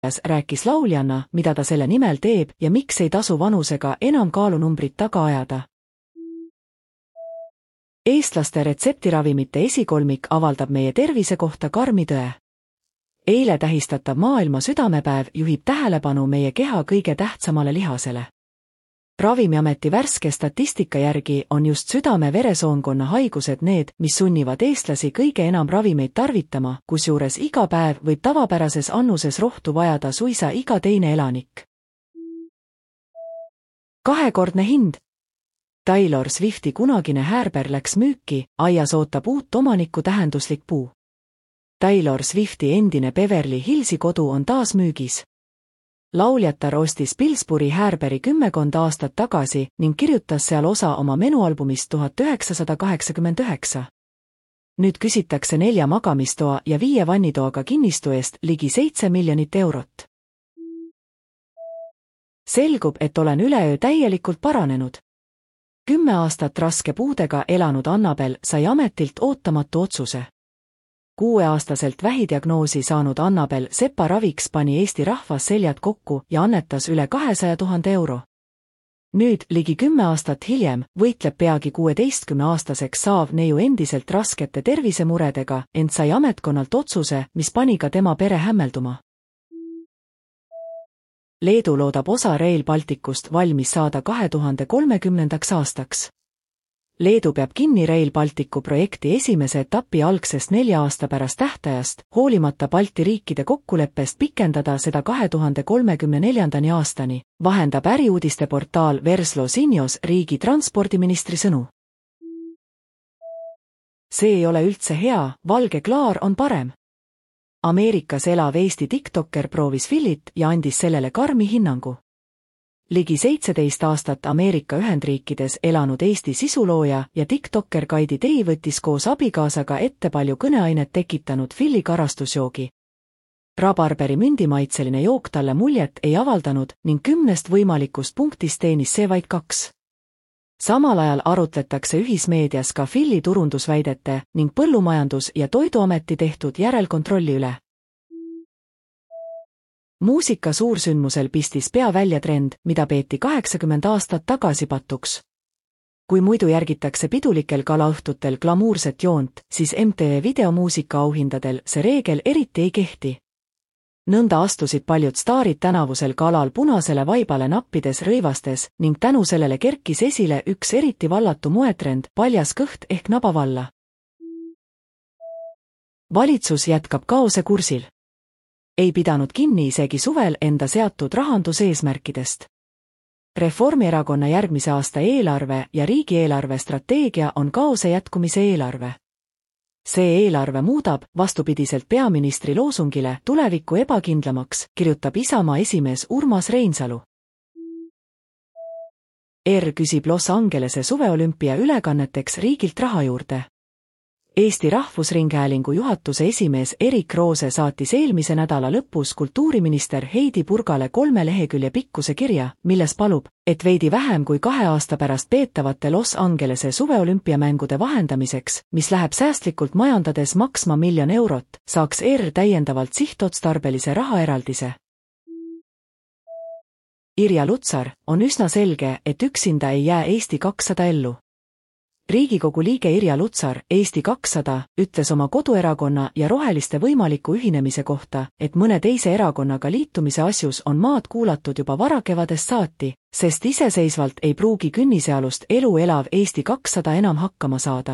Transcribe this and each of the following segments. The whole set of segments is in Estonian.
rääkis lauljanna, mida ta selle nimel teeb ja miks ei tasu vanusega enam kaalunumbrit taga ajada. Eestlaste retseptiravimite esikolmik avaldab meie tervise kohta karmi tõe. Eile tähistatav maailma südamepäev juhib tähelepanu meie keha kõige tähtsamale lihasele. Ravimiameti värske statistika järgi on just südame-veresoonkonna haigused need, mis sunnivad eestlasi kõige enam ravimeid tarvitama, kusjuures iga päev võib tavapärases annuses rohtu vajada suisa iga teine elanik. 2-kordne hind. Taylor Swifti kunagine häärber läks müüki, aias ootab uut omanikku tähenduslik puu. Taylor Swifti endine Beverly Hillsi kodu on taas müügis. Lauljatar ostis Pillsbury Härberi 10 aastat tagasi ning kirjutas seal osa oma menualbumist 1989. Nüüd küsitakse 4 magamistoa ja 5 vannitoaga kinnistu eest ligi 7 miljonit eurot. Selgub, et olen üleöö täielikult paranenud. 10 aastat raske puudega elanud Annabel sai ametilt ootamatu otsuse. 6-aastaselt vähidiagnoosi saanud Annabel Sepa raviks pani Eesti rahvas seljad kokku ja annetas üle 200 000 euro. Nüüd, ligi 10 aastat hiljem, võitleb peagi 16-aastaseks saav neiu endiselt raskete tervisemuredega, ent sai ametkonnalt otsuse, mis pani ka tema pere hämmelduma. Leedu loodab osa Rail Balticust valmis saada 2030. aastaks. Leedu peab kinni Rail Balticu projekti esimese etapi algsest 4 aasta pärast tähtajast, hoolimata Balti riikide kokkuleppest pikendada seda 2034. aastani, vahendab äriuudiste portaal Verslo Sinios riigi transpordiministri sõnu. See ei ole üldse hea, valge klaar on parem. Ameerikas elav Eesti tiktokker proovis fillit ja andis sellele karmi hinnangu. Ligi 17 aastat Ameerika Ühendriikides elanud Eesti sisulooja ja tiktokker Kaidi Trii võttis koos abikaasaga ette palju kõneainet tekitanud filli karastusjoogi. Rabarberi mündimaitseline jook talle muljet ei avaldanud ning 10 võimalikust punktist teenis see vaid 2. Samal ajal arutletakse ühismeedias ka filli turundusväidete ning Põllumajandus- ja Toiduameti tehtud järelkontrolli üle. Muusika suursündmusel pistis pea välja trend, mida peeti 80 aastat tagasi patuks. Kui muidu järgitakse pidulikel galaõhtutel glamuurset joont, siis MTV videomuusika auhindadel see reegel eriti ei kehti. Nõnda astusid paljud staarid tänavusel galal punasele vaibale nappides rõivastes ning tänu sellele kerkis esile üks eriti vallatu moetrend, paljas kõht ehk nabavalla. Valitsus jätkab kaose kursil. Ei pidanud kinni isegi suvel enda seatud rahanduseesmärkidest. Reformierakonna järgmise aasta eelarve ja riigieelarve strateegia on kaose jätkumise eelarve. See eelarve muudab, vastupidiselt peaministri loosungile, tulevikku ebakindlamaks, kirjutab Isamaa esimees Urmas Reinsalu. Küsib Los Angelese suveolümpia ülekanneteks riigilt raha juurde. Eesti Rahvusringhäälingu juhatuse esimees Erik Roose saatis eelmise nädala lõpus kultuuriminister Heidi Purgale 3 lehekülje pikkuse kirja, milles palub, et veidi vähem kui 2 aasta pärast peetavate Los Angelese suveolümpiamängude vahendamiseks, mis läheb säästlikult majandades maksma 1 miljon eurot, saaks täiendavalt sihtotstarbelise rahaeraldise. Irja Lutsar, on üsna selge, et üksinda ei jää Eesti 200 ellu. Riigikogu liige Irja Lutsar, Eesti 200, ütles oma koduerakonna ja Roheliste võimaliku ühinemise kohta, et mõne teise erakonnaga liitumise asjus on maad kuulatud juba varakevadest saati, sest iseseisvalt ei pruugi künnisealust elu elav Eesti 200 enam hakkama saada.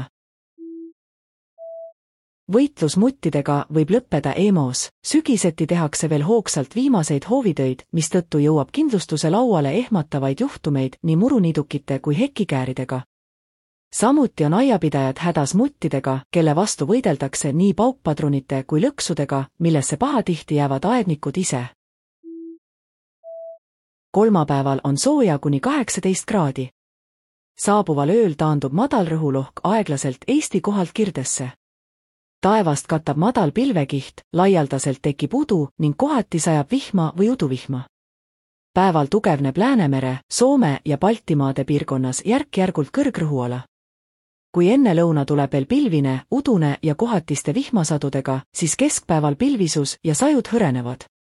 Võitlus muttidega võib lõppeda EMO-s, sügiseti tehakse veel hoogsalt viimaseid hoovitöid, mistõttu jõuab kindlustuse lauale ehmatavaid juhtumeid nii muruniidukite kui hekikääridega. Samuti on aiapidajad hädas muttidega, kelle vastu võideldakse nii paukpadrunite kui lõksudega, millesse pahatihti jäävad aednikud ise. Kolmapäeval on sooja kuni 18 kraadi. Saabuval ööl taandub madalrõhulohk aeglaselt Eesti kohalt Kirdesse. Taevast katab madal pilvekiht, laialdaselt tekib udu ning kohati sajab vihma või uduvihma. Päeval tugevneb Läänemere, Soome ja Baltimaade piirkonnas järk-järgult kõrgrõhuala. Kui enne lõuna tuleb veel pilvine, udune ja kohatiste vihmasadudega, siis keskpäeval pilvisus ja sajud hõrenevad.